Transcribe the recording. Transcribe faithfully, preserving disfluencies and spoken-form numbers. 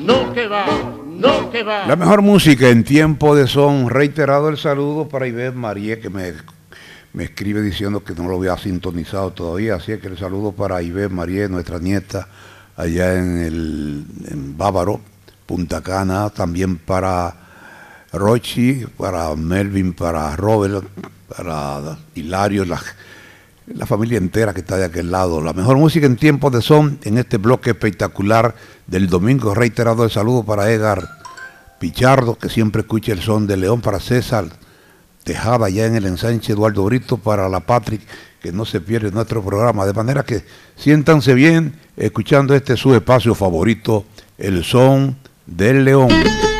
No que va, no que va. La mejor música en tiempo de son. Reiterado el saludo para Ivette Marie, que me, me escribe diciendo que no lo había sintonizado todavía. Así es que el saludo para Ivette Marie, nuestra nieta, allá en el en Bávaro, Punta Cana. También para Rochi, para Melvin, para Robert, para Hilario, la, la familia entera que está de aquel lado. La mejor música en tiempo de son en este bloque espectacular del domingo. Reiterado el saludo para Edgar Pichardo, que siempre escucha el son de León, para César Tejada allá en el ensanche Eduardo Brito, para la Patrick, que no se pierde nuestro programa, de manera que siéntanse bien escuchando este su espacio favorito, el son del León.